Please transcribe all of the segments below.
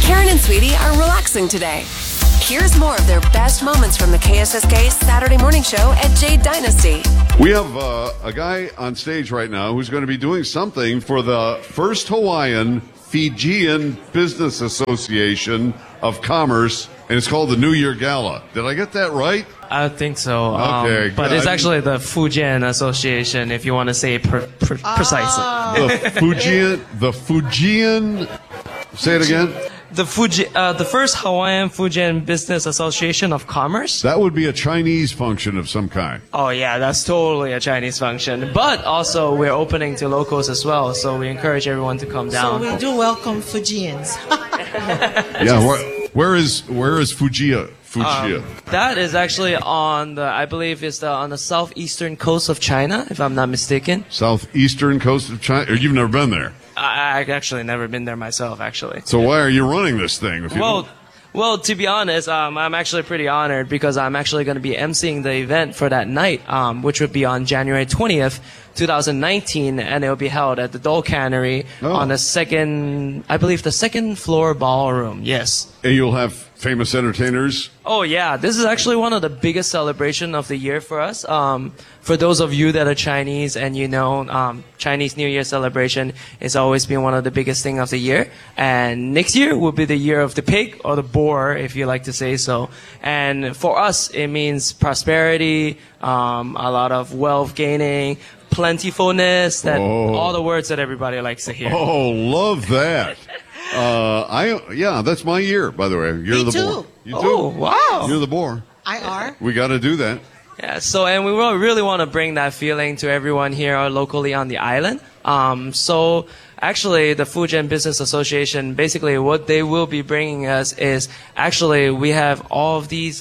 Karen and Sweetie are relaxing today. Here's more of their best moments from the KSSK Saturday Morning Show at Jade Dynasty. We have a guy on stage right now who's going to be doing something for the First Hawaiian Fijian Business Association of Commerce, and it's called the New Year Gala. Did I get that right? I think so. Okay, but it's actually the Fujian Association, if you want to say it precisely. The Fujian. Say it again. The First Hawaiian Fujian Business Association of Commerce. That would be a Chinese function of some kind. Oh yeah, that's totally a Chinese function. But also we're opening to locals as well, so we encourage everyone to come down. So we do welcome Fujians. Yeah, where is Fujian? That is actually on I believe it's on the southeastern coast of China, if I'm not mistaken. Southeastern coast of China? You've never been there? I've actually never been there myself, actually. So why are you running this thing? Well, to be honest, I'm actually pretty honored because I'm actually going to be emceeing the event for that night, which would be on January 20th, 2019, and it will be held at the Dole Cannery on the second floor ballroom. Yes. And you'll have famous entertainers? Oh yeah, this is actually one of the biggest celebrations of the year for us. For those of you that are Chinese and you know, Chinese New Year celebration has always been one of the biggest things of the year. And next year will be the year of the pig or the boar, if you like to say so. And for us, it means prosperity, a lot of wealth gaining, plentifulness, all the words that everybody likes to hear. Oh, love that. That's my year, by the way. You're the boar. You too. Oh, wow. You're the boar. I are. We got to do that. Yeah, and we really want to bring that feeling to everyone here locally on the island. So actually, the Fujian Business Association, basically what they will be bringing us is actually we have all of these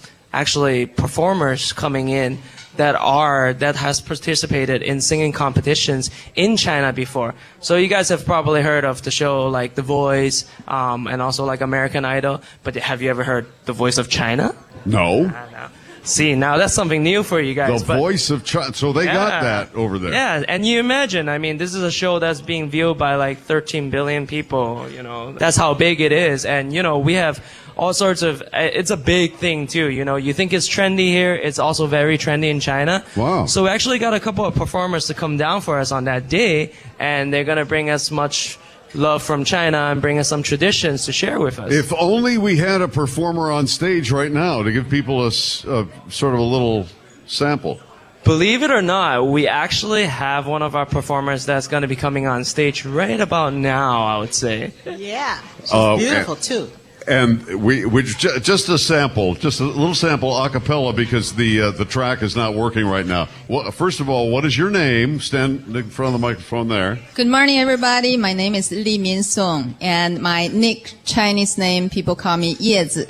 performers coming in that has participated in singing competitions in China before. So you guys have probably heard of the show like The Voice, and also like American Idol. But have you ever heard The Voice of China? No. No. See, now that's something new for you guys. The Voice of China. So they got that over there. Yeah, and you imagine, I mean, this is a show that's being viewed by like 13 billion people, you know. That's how big it is. And, you know, we have all sorts of, it's a big thing too, you know. You think it's trendy here, it's also very trendy in China. Wow. So we actually got a couple of performers to come down for us on that day, and they're going to bring us much love from China and bring us some traditions to share with us. If only we had a performer on stage right now to give people a sort of a little sample. Believe it or not, we actually have one of our performers that's going to be coming on stage right about now, I would say. Yeah. She's beautiful, too. And we just a sample, just a little sample a cappella because the track is not working right now. Well, first of all, what is your name? Stand in front of the microphone there. Good morning, everybody. My name is Li Min Song, and my Chinese name, people call me Yezi.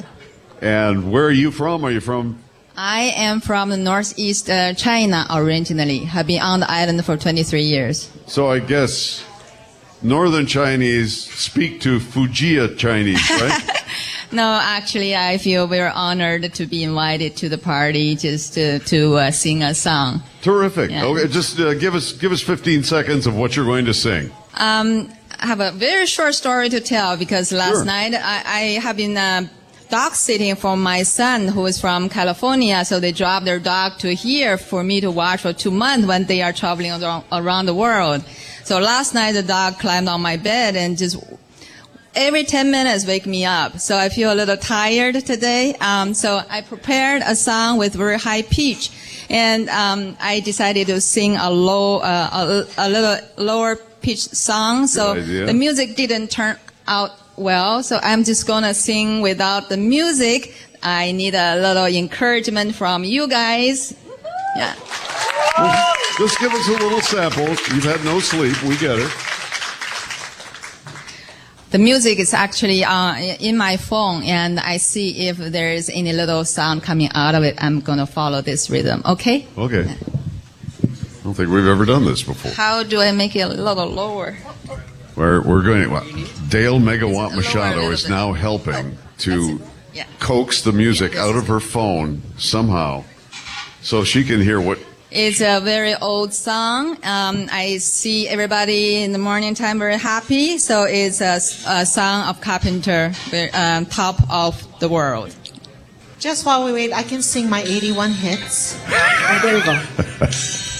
And where are you from? Are you from? I am from the northeast China originally. Have been on the island for 23 years. So I guess Northern Chinese speak to Fujia Chinese, right? No, actually, I feel very honored to be invited to the party just to sing a song. Terrific. Yeah. Okay, just give us 15 seconds of what you're going to sing. I have a very short story to tell because last night I have been dog sitting for my son who is from California. So they dropped their dog to here for me to watch for 2 months when they are traveling around the world. So last night the dog climbed on my bed and just every 10 minutes wake me up. So I feel a little tired today. So I prepared a song with very high pitch, and I decided to sing a little lower pitched song. So the music didn't turn out well. So I'm just gonna sing without the music. I need a little encouragement from you guys. Yeah. Well, just give us a little sample. You've had no sleep. We get it. The music is actually in my phone, and I see if there is any little sound coming out of it. I'm going to follow this rhythm, okay? Okay. Yeah. I don't think we've ever done this before. How do I make it a little lower? We're going to... Dale Megawatt Machado is now helping to coax the music out of her phone somehow so she can hear what It's a very old song. I see everybody in the morning time very happy. So it's a song of Carpenter, top of the world. Just while we wait, I can sing my 81 hits. Oh, there you go.